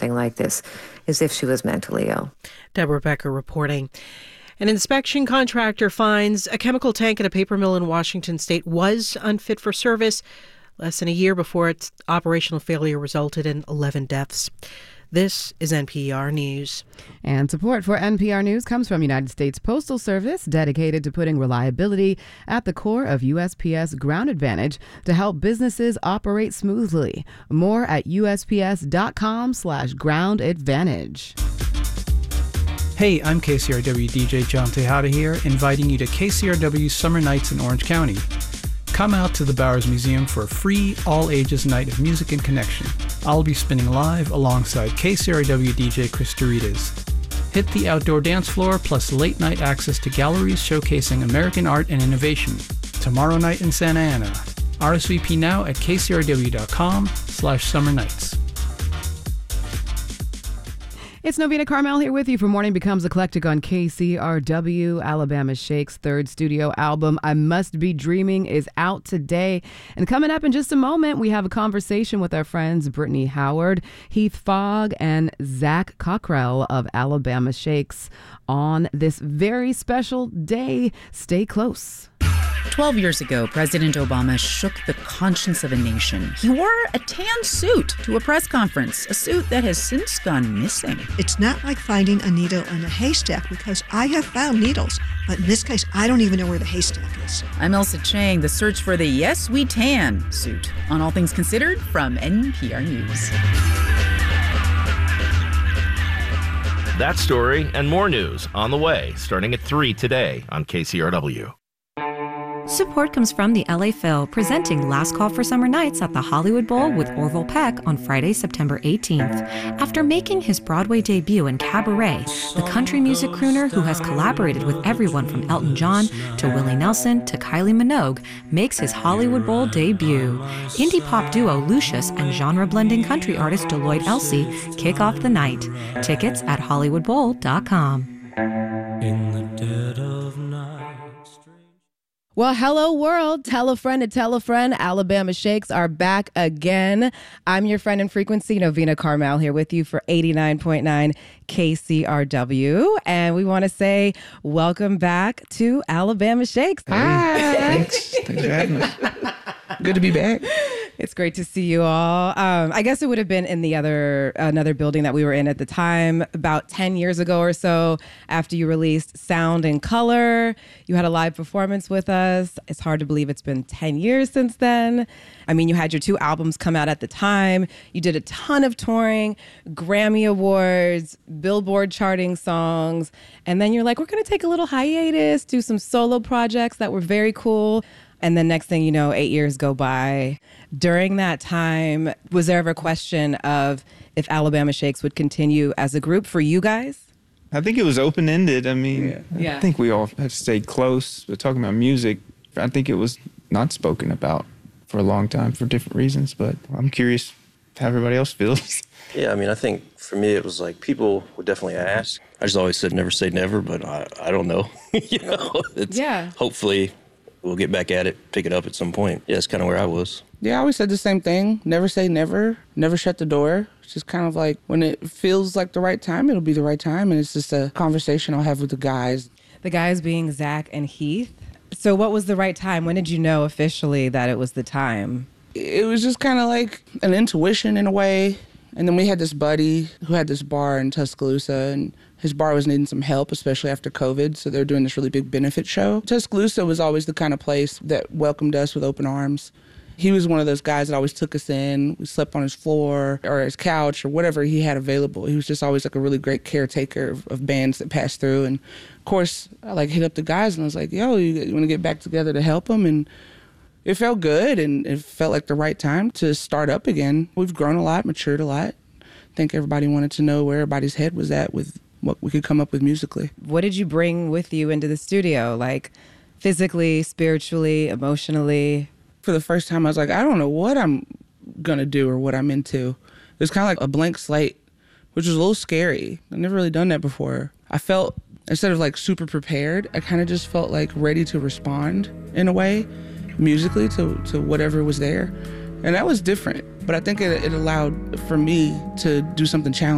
something like this is if she was mentally ill. Deborah Becker reporting. An inspection contractor finds a chemical tank at a paper mill in Washington state was unfit for service less than a year before its operational failure resulted in 11 deaths. This is NPR News. And support for NPR News comes from United States Postal Service, dedicated to putting reliability at the core of USPS Ground Advantage to help businesses operate smoothly. More at USPS.com/Ground Advantage. Hey, I'm KCRW DJ John Tejada here, inviting you to KCRW Summer Nights in Orange County. Come out to the Bowers Museum for a free, all-ages night of music and connection. I'll be spinning live alongside KCRW DJ Chris Doritas. Hit the outdoor dance floor, plus late-night access to galleries showcasing American art and innovation. Tomorrow night in Santa Ana. RSVP now at kcrw.com/summer nights. It's Novena Carmel here with you for Morning Becomes Eclectic on KCRW. Alabama Shake's third studio album, I Must Be Dreaming, is out today. And coming up in just a moment, we have a conversation with our friends Brittany Howard, Heath Fogg, and Zach Cockrell of Alabama Shakes on this very special day. Stay close. 12 years ago, President Obama shook the conscience of a nation. He wore a tan suit to a press conference, a suit that has since gone missing. It's not like finding a needle in a haystack, because I have found needles, but in this case, I don't even know where the haystack is. I'm Elsa Chang, the search for the Yes We Tan suit on All Things Considered from NPR News. That story and more news on the way, starting at 3 today on KCRW. Support comes from the LA Phil, presenting Last Call for Summer Nights at the Hollywood Bowl with Orville Peck on Friday, September 18th. After making his Broadway debut in Cabaret, the country music crooner who has collaborated with everyone from Elton John to Willie Nelson to Kylie Minogue makes his Hollywood Bowl debut. Indie pop duo Lucius and genre-blending country artist Deloitte Elsey kick off the night. Tickets at hollywoodbowl.com. In the dead of night. Well, hello world. Tell a friend to tell a friend. Alabama Shakes are back again. I'm your friend in frequency, Novena Carmel, here with you for 89.9 KCRW. And we want to say welcome back to Alabama Shakes. Hi. Thanks for having us. Good to be back. It's great to see you all. I guess it would have been in the another building that we were in at the time, about 10 years ago or so, after you released Sound and Color. You had a live performance with us. It's hard to believe it's been 10 years since then. I mean, you had your 2 albums come out at the time. You did a ton of touring, Grammy Awards, Billboard charting songs. And then you're like, we're going to take a little hiatus, do some solo projects that were very cool. And then next thing you know, 8 years go by. During that time, was there ever a question of if Alabama Shakes would continue as a group for you guys? I think it was open-ended. I mean, Yeah. I think we all have stayed close. But talking about music, I think it was not spoken about for a long time for different reasons. But I'm curious how everybody else feels. Yeah, I mean, I think for me it was like people would definitely ask. I just always said never say never, but I don't know. Hopefully we'll get back at it, pick it up at some point. Yeah, that's kind of where I was. Yeah, I always said the same thing. Never say never. Never shut the door. It's just kind of like when it feels like the right time, it'll be the right time. And it's just a conversation I'll have with the guys. The guys being Zach and Heath. So what was the right time? When did you know officially that it was the time? It was just kind of like an intuition in a way. And then we had this buddy who had this bar in Tuscaloosa, and his bar was needing some help, especially after COVID, so they were doing this really big benefit show. Tuscaloosa was always the kind of place that welcomed us with open arms. He was one of those guys that always took us in. We slept on his floor or his couch or whatever he had available. He was just always like a really great caretaker of bands that passed through. And of course, I like hit up the guys and I was like, yo, you want to get back together to help them? And it felt good, and it felt like the right time to start up again. We've grown a lot, matured a lot. I think everybody wanted to know where everybody's head was at with what we could come up with musically. What did you bring with you into the studio, like physically, spiritually, emotionally? For the first time, I was like, I don't know what I'm going to do or what I'm into. It was kind of like a blank slate, which was a little scary. I've never really done that before. I felt, instead of like super prepared, I kind of just felt like ready to respond in a way, musically, to whatever was there. And that was different. But I think it allowed for me to do something challenging.